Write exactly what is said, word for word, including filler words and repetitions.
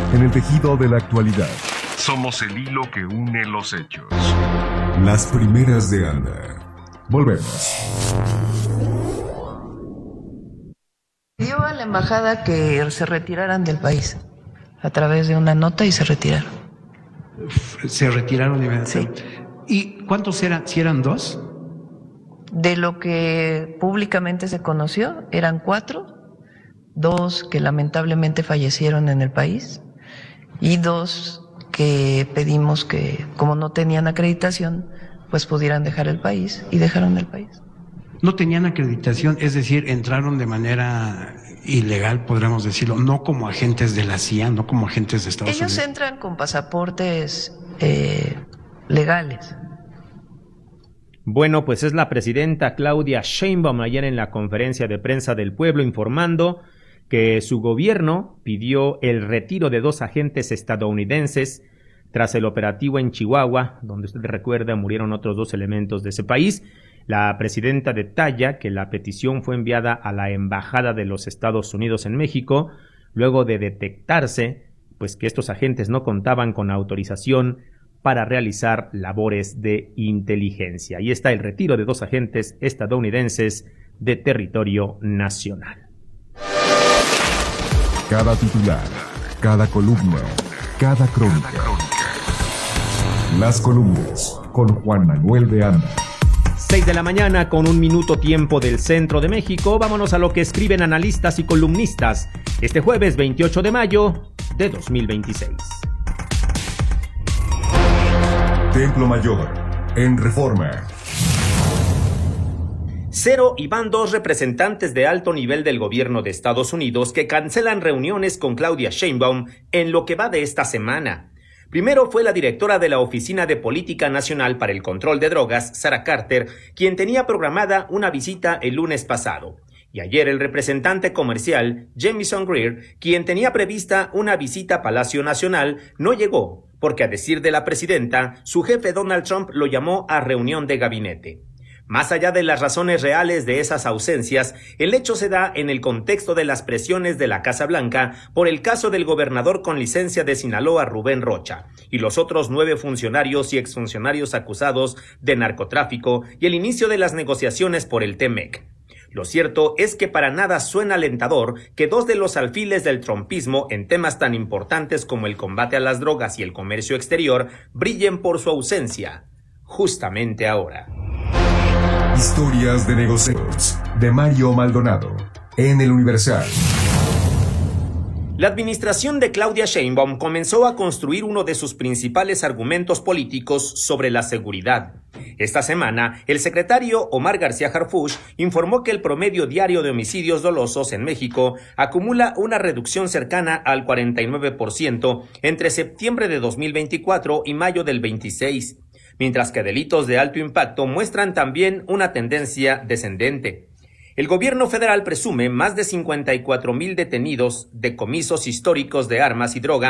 En el tejido de la actualidad. Somos el hilo que une los hechos. Las primeras de Anda. Volvemos. Pidió a la embajada que se retiraran del país a través de una nota y se retiraron. Se retiraron inmediatamente. Sí. ¿Y cuántos eran? ¿Si eran dos? De lo que públicamente se conoció, eran cuatro, dos que lamentablemente fallecieron en el país y dos que pedimos que, como no tenían acreditación, pues pudieran dejar el país y dejaron el país. No tenían acreditación, es decir, entraron de manera ilegal, podríamos decirlo, no como agentes de la C I A, no como agentes de Estados Ellos Unidos. entran con pasaportes eh, legales. Bueno, pues es la presidenta Claudia Sheinbaum ayer en la conferencia de prensa del pueblo informando que su gobierno pidió el retiro de dos agentes estadounidenses tras el operativo en Chihuahua, donde usted recuerda murieron otros dos elementos de ese país. La presidenta detalla que la petición fue enviada a la Embajada de los Estados Unidos en México, luego de detectarse pues que estos agentes no contaban con autorización para realizar labores de inteligencia. Ahí está el retiro de dos agentes estadounidenses de territorio nacional. Cada titular, cada columna, cada crónica. Las columnas con Juan Manuel de Anda. seis de la mañana con un minuto tiempo del centro de México. Vámonos a lo que escriben analistas y columnistas este jueves veintiocho de mayo de dos mil veintiséis. Templo Mayor, en Reforma. Cero y van dos representantes de alto nivel del gobierno de Estados Unidos que cancelan reuniones con Claudia Sheinbaum en lo que va de esta semana. Primero fue la directora de la Oficina de Política Nacional para el Control de Drogas, Sarah Carter, quien tenía programada una visita el lunes pasado. Y ayer el representante comercial, Jamieson Greer, quien tenía prevista una visita a Palacio Nacional, no llegó, porque a decir de la presidenta, su jefe Donald Trump lo llamó a reunión de gabinete. Más allá de las razones reales de esas ausencias, el hecho se da en el contexto de las presiones de la Casa Blanca por el caso del gobernador con licencia de Sinaloa, Rubén Rocha, y los otros nueve funcionarios y exfuncionarios acusados de narcotráfico y el inicio de las negociaciones por el T M E C. Lo cierto es que para nada suena alentador que dos de los alfiles del trumpismo en temas tan importantes como el combate a las drogas y el comercio exterior brillen por su ausencia, justamente ahora. Historias de negocios, de Mario Maldonado, en El Universal. La administración de Claudia Sheinbaum comenzó a construir uno de sus principales argumentos políticos sobre la seguridad. Esta semana, el secretario Omar García Harfuch informó que el promedio diario de homicidios dolosos en México acumula una reducción cercana al cuarenta y nueve por ciento entre septiembre de dos mil veinticuatro y mayo del veintiséis, mientras que delitos de alto impacto muestran también una tendencia descendente. El gobierno federal presume más de cincuenta y cuatro mil detenidos, decomisos históricos de armas y droga